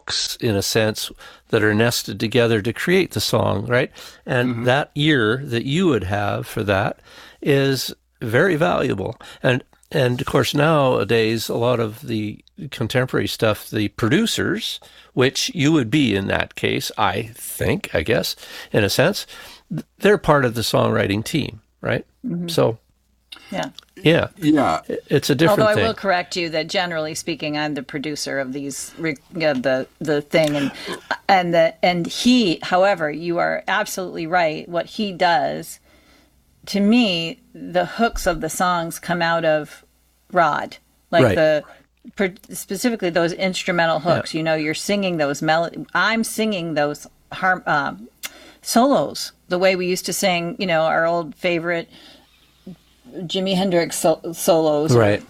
hooks, in a sense, that are nested together to create the song, right? And that ear that you would have for that is very valuable. And of course, nowadays, a lot of the contemporary stuff, the producers, which you would be in that case, I guess, in a sense, they're part of the songwriting team, right? So, yeah, it's a different Although thing. I will correct you that generally speaking, I'm the producer of these, the thing, and he, however, you are absolutely right. What he does, to me, the hooks of the songs come out of Rod, like specifically those instrumental hooks. You know, you're singing those I'm singing those solos the way we used to sing. You know, our old favorite Jimi Hendrix solos, right?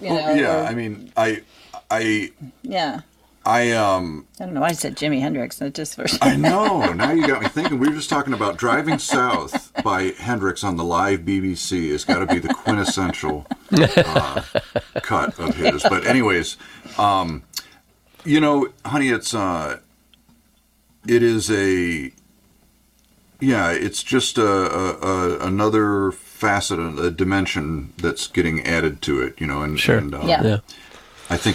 I don't know why I said Jimi Hendrix. It just I know. Now you got me thinking. We were just talking about Driving South by Hendrix on the live BBC. It's got to be the quintessential cut of his. But anyways, you know, honey, it's just another facet, a dimension that's getting added to it. You know, and I think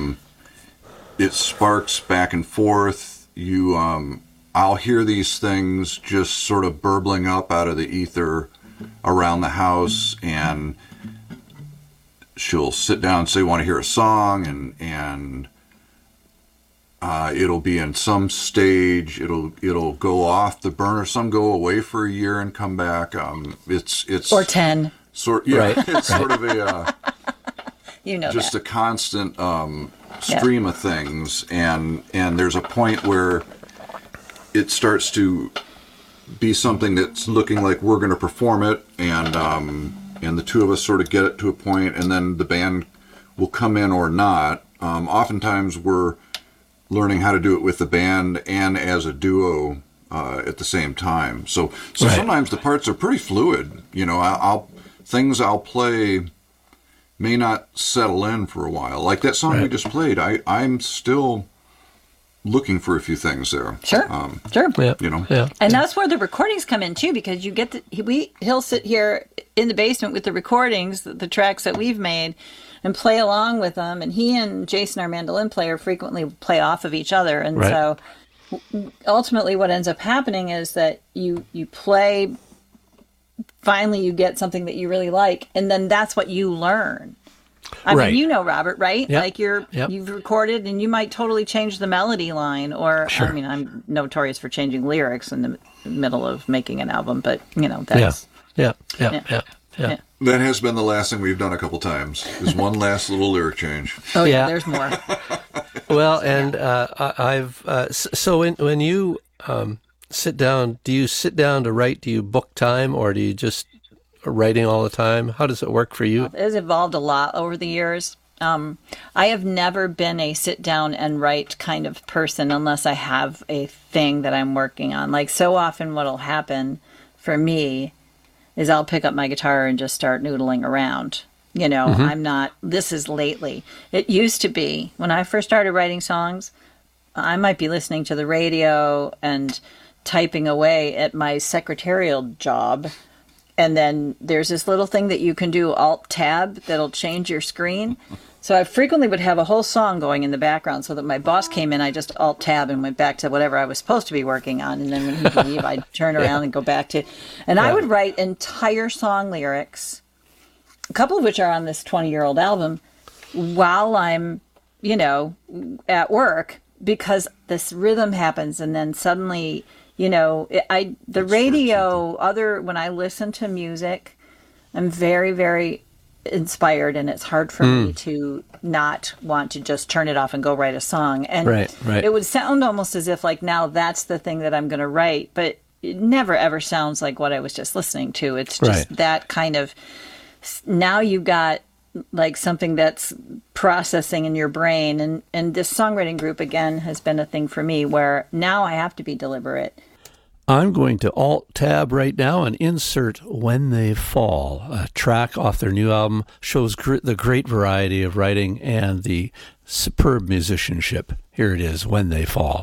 it sparks back and forth. I'll hear these things just sort of burbling up out of the ether around the house, and she'll sit down and say, "Want to hear a song?" and it'll be in some stage. It'll go off the burner. Some go away for a year and come back. It's or 10. Right. It's sort of a just a constant stream of things, and there's a point where it starts to be something that's looking like we're going to perform it, and the two of us sort of get it to a point, and then the band will come in or not. Oftentimes we're learning how to do it with the band and as a duo at the same time. So sometimes the parts are pretty fluid. You know, I'll play may not settle in for a while. Like that song we just played, I'm still looking for a few things there. Sure. Yeah. You know. Yeah. And that's where the recordings come in too, because you get he'll sit here in the basement with the recordings, the tracks that we've made, and play along with them. And he and Jason, our mandolin player, frequently play off of each other. And so ultimately what ends up happening is that you play, finally you get something that you really like, and then that's what you learn. I mean, you know, Robert, right? Yep. Like you've recorded and you might totally change the melody line, or I mean, I'm notorious for changing lyrics in the middle of making an album, but you know, that's yeah. That has been the last thing we've done a couple times. Is one last little lyric change. Oh yeah, there's more. Well, and so when you sit down, do you sit down to write? Do you book time, or do you just writing all the time? How does it work for you? It has evolved a lot over the years. I have never been a sit down and write kind of person unless I have a thing that I'm working on. Like so often what'll happen for me is I'll pick up my guitar and just start noodling around. You know, this is lately. It used to be, when I first started writing songs, I might be listening to the radio and typing away at my secretarial job. And then there's this little thing that you can do, Alt-Tab, that'll change your screen. So I frequently would have a whole song going in the background so that my boss came in, I just Alt-Tab and went back to whatever I was supposed to be working on. And then when he'd leave, I'd turn around and go back to... And I would write entire song lyrics, a couple of which are on this 20-year-old album, while I'm, you know, at work, because this rhythm happens and then suddenly... You know, the radio, when I listen to music, I'm very, very inspired, and it's hard for me to not want to just turn it off and go write a song. And it would sound almost as if, like, now that's the thing that I'm going to write, but it never, ever sounds like what I was just listening to. It's just that kind of, now you've got, like, something that's processing in your brain. And this songwriting group, again, has been a thing for me where now I have to be deliberate. I'm going to Alt-Tab right now and insert When They Fall, a track off their new album. Shows the great variety of writing and the superb musicianship. Here it is, When They Fall.